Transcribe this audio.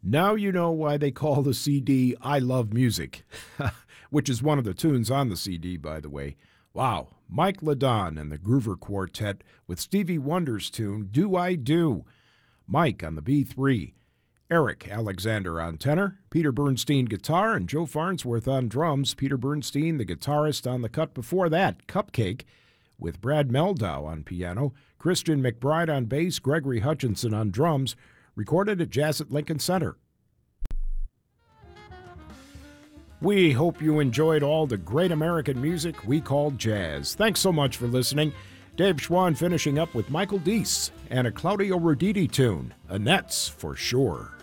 Now you know why they call the CD I Love Music, which is one of the tunes on the CD, by the way. Wow, Mike Ladon and the Groover Quartet with Stevie Wonder's tune Do I Do. Mike on the B3, Eric Alexander on tenor, Peter Bernstein guitar, and Joe Farnsworth on drums. Peter Bernstein, the guitarist on the cut before that, Cupcake, with Brad Meldau on piano, Christian McBride on bass, Gregory Hutchinson on drums, recorded at Jazz at Lincoln Center. We hope you enjoyed all the great American music we call jazz. Thanks so much for listening. Dave Schwann finishing up with Michael Deese and a Claudio Roditi tune, Annette's for Sure.